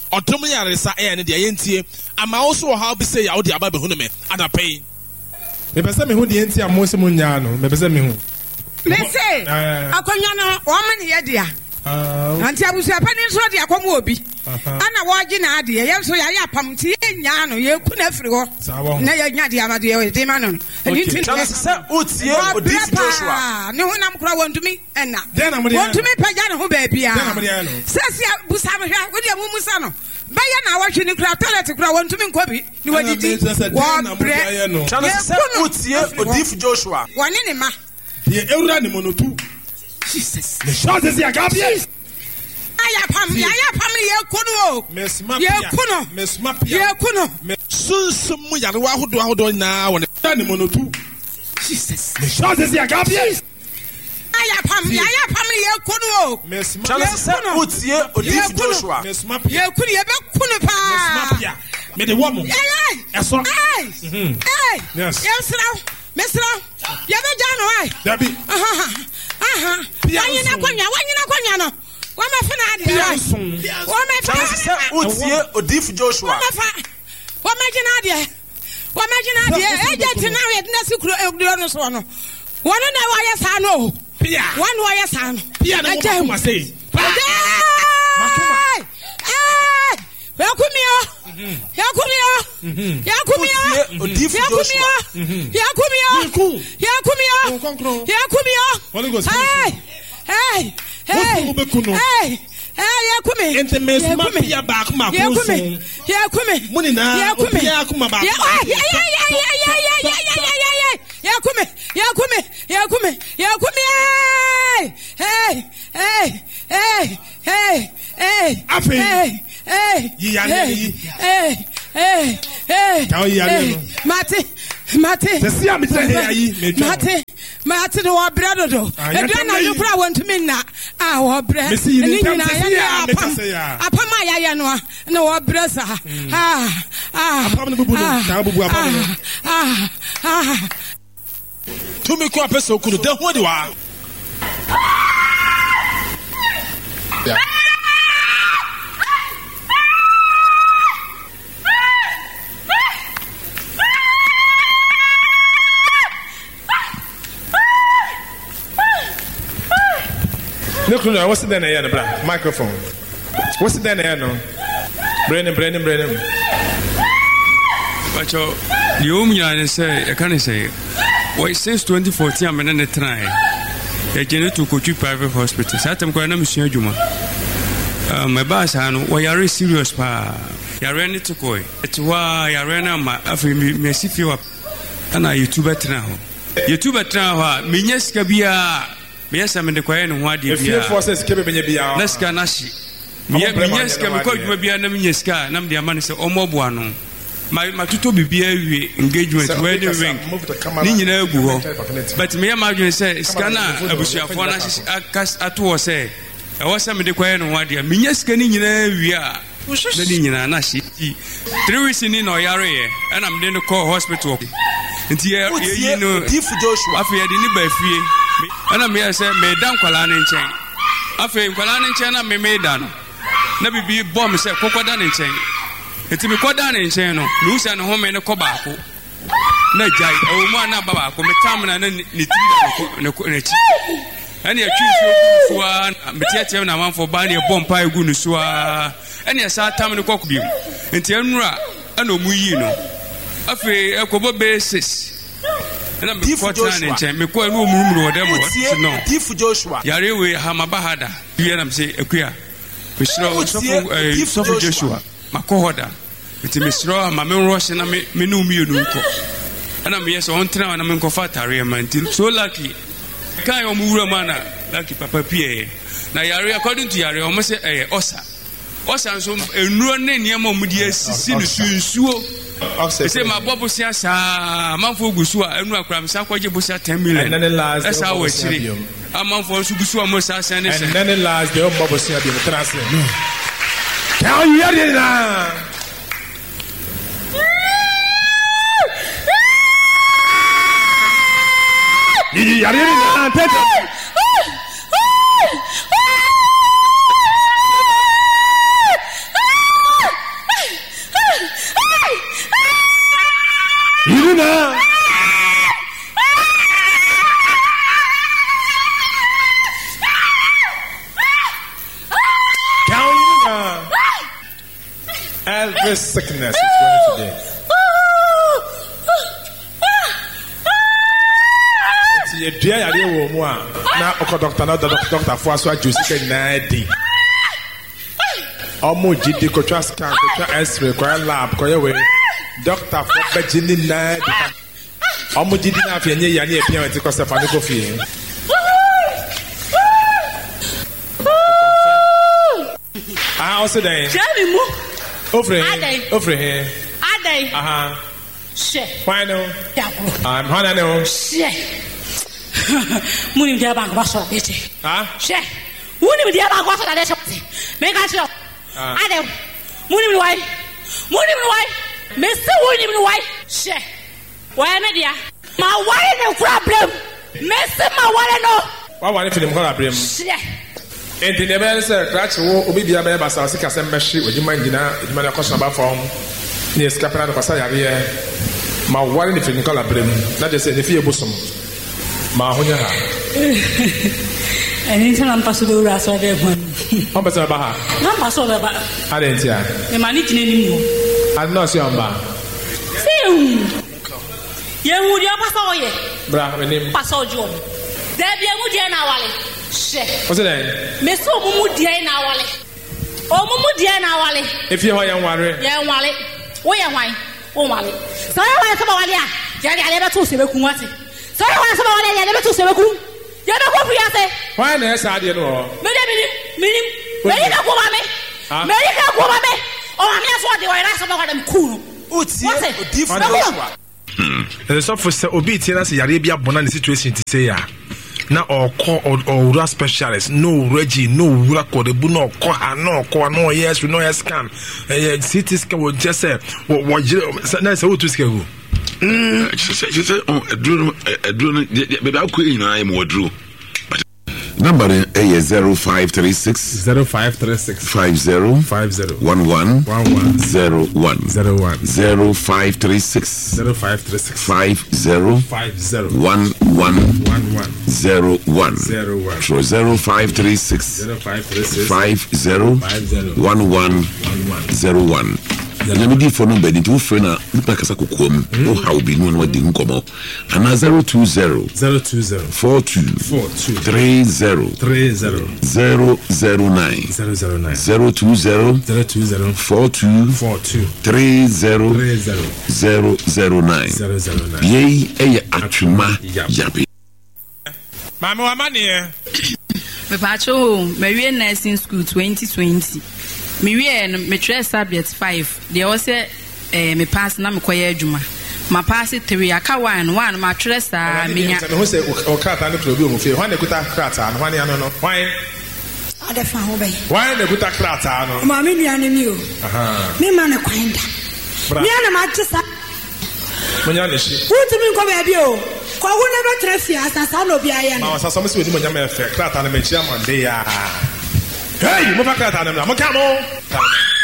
Otom yaresa ne de yentie ama also how be say ya de aba be hu me adapai me pese me hu de yentie amose mu nya no me pese me hu me say akonya no o ma ne ye dia anti abusu apani so de akomo obi ana wo gi na ade ye so ya ya pam ti nya no ye ku na firi ho na ye nya de amade ye de ma no eni tin say otie odif Joshua ne honam kura wontumi enna wontumi pagya ne ho ba bia sesi busa me hwa wo de mu musa no baya na awahwe ni kura toilet kura wontumi nkobi ni wadidi wo bre no say otie odif Joshua woni ne ma ye ewura ne monotu Jesus the shot is ya gabi ya pam ye kuno ye kuno sunsum mu yare wa hodo na woni ne monotu Jesus the shot is ya gabi ya pam ye kuno otie odif Joshua ye kuno ye be kuno pa me the woman eso yes mesra ye be jano ai dabi wanyina kwanya no wa ma fa na ade wa ma fa otie odif Joshua wa ma gina ade agent na we na sikuro egdo no so no wona na wa ya sa no pia wona wa ya sa no pia na ko ma say Yakumio odif Joshua Yakumi ente mesma pia ba kuma ko Yakumi muni na pia kuma ba Mate do obrado do. Edu na you kura want me na. Obre. Ni nyina ya apam ya no na obre sa. apam no bubu na bubu apam to me ko apesa okunu de ho de wa Look, what's the name of the microphone? What's the name of Brennan? But you only say, I can't say, well, since 2014, I'm in a try. I get to go to private hospital. I'm going to Monsieur Juma. My boss, why are you serious? You're ready to go. It's why you're ready. After me, see you up. And I YouTuber now. Minyes Kabia. Yes, I'm in the choir and what you forces keep me be our let's can ashi. Yes, can we call you be an amnesia? Nam the amanis or mobuano. My tuto be engagement where the ring. But me imagine say, Scanner, I wish you for us at all say. I was some in the choir and what you mean. Yes, can you we are the Nina Nashi 3 weeks in or area, and I'm then to call hospital. And here, you know, if Joshua, I fear the neighbor free. And I'm here, say, Madame Qualanin chain. I feel Qualanin chain, I may done. Never be bomb, say, Cocodan in chain. It's me Codan in chain, loose and home in a cobaco. No jay, oh, one abaco, me tamina and and you choose one, Metiatia and one for buying a bomb pie gunusua, and yes, I tam in the cockbeam. And Tianra, and no muino. I feel a cobo basis. And I'm fortunate me ko no murumuru whatever no Difu Joshua yare we hamabahada you am say akua me so Joshua makohoda it me sro ma me rush na me no mienu nko and am yes on tra na me nko fatare man so lucky kan o mura mana lucky papa pie na yare according to yare o mo say osa so enuro ne niam mo di asisi no sunsuo say my bobo sia sa manfo gusu a enu akram sa kwaje busa 10 million and then last esa wachiri amanfo su gusu mo sa sen ne and then last the bobo sia bi transfer tell you here na ni yare na tete Every sickness is going today. You dear, I didn't want now. Doctor for us, what you say, Nadi. Almost did the contrast scan, X-ray, lab, Doctor for Virginia Nadi. Almost didn't have any appearance because of a coffee. I also then. Over here. Shit. Why no? I'm Hannah. No. Shit. Money with the bank was so busy. Shit. Money with the bank was so that make us up. Adam. Money with why? Mr. William, why? Shit. Why, media? My wife, no problem. Mr. My wife, no. Why want to problem? Shit. And the never said, Cratch will be a member of Sika membership with you, mind, you know, question about form. Yes, Captain of Pasaya here. My wife, if you call a brim, not just any fear bosom. Mahonia. And it's an impossible ras or their one. How much about her? Not possible about I didn't hear. The money anymore. I'm not sure about. You would your pastor, Bra, my name Pastor John. There be a Mudiana Wally. What's the name? Miss Mudiana Wally. Oh, Mudiana Wally. If you're young, Wally. Yeah, Wally. Where am I? Oh, Wally. So I want some Wally. I never told you who was it. So I want some Wally. I never told you who. You know what we are saying? Why, yes, I didn't know. Meaning, where you go, Mammy? Where you go, Mammy? Oh, I'm just what they were asked about them cool. What's it? There's offer obedience. Arabia Bonan situation to say, now or call or specialist, no Reggie, no Rako, the Buno, no, yes, we know a scam. City scan will just say, what that's all to scale. She said, oh, a drone, but I'll quit you. I am what drew. Number is 0536 0536 50 11 01 0536 0536 50 11 01 so 0536 50 11 01 Nyamidi for number the two friend na nipa kasa kokom o ha obi no na di nkomo ana 020 42 30 009 020 42 30 009 ye atuma yabe Mama wa mani me pacho me nursing school 2020 me me try subject 5 they also me pass na me koye adwuma ma pass 3 aka 1 ma try sa me nya who say o krata no problem fe why na kuta krata no why no why ada fa ho bai why na kuta krata no ma me nua ne mi o me ma na kwenda me na ma tsa Monya ne shi wutumi nko ba bi o ko hu na be trafi asasa no bi aye no ma sasa mo se odi monya me fe krata na me chia mande ya hey mo fa krata na mo ka mo